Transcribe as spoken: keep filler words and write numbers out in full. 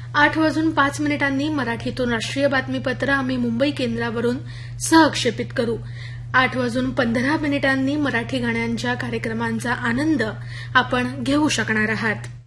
आठ वाजून पाच मिनिटांनी मराठीतून राष्ट्रीय बातमीपत्र आम्ही मुंबई केंद्रावरून सहक्षेपित करू. आठ वाजून पंधरा मिनिटांनी मराठी गाण्यांच्या कार्यक्रमांचा आनंद आपण घेऊ शकणार आहात.